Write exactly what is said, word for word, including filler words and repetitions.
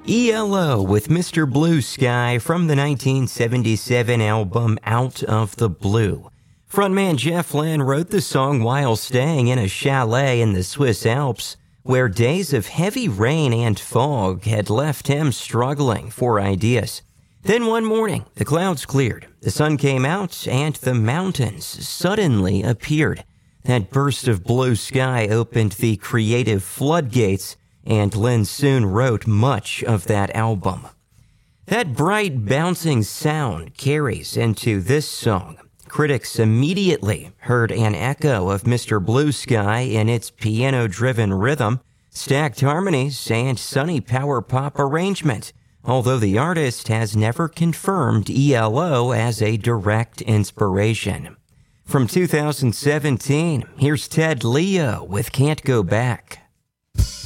E L O with Mister Blue Sky from the nineteen seventy-seven album Out of the Blue. Frontman Jeff Lynne wrote the song while staying in a chalet in the Swiss Alps, where days of heavy rain and fog had left him struggling for ideas. Then one morning, the clouds cleared, the sun came out, and the mountains suddenly appeared. That burst of blue sky opened the creative floodgates, and Lynne soon wrote much of that album. That bright, bouncing sound carries into this song. Critics immediately heard an echo of Mister Blue Sky in its piano-driven rhythm, stacked harmonies, and sunny power pop arrangement, although the artist has never confirmed E L O as a direct inspiration. From two thousand seventeen, here's Ted Leo with Can't Go Back.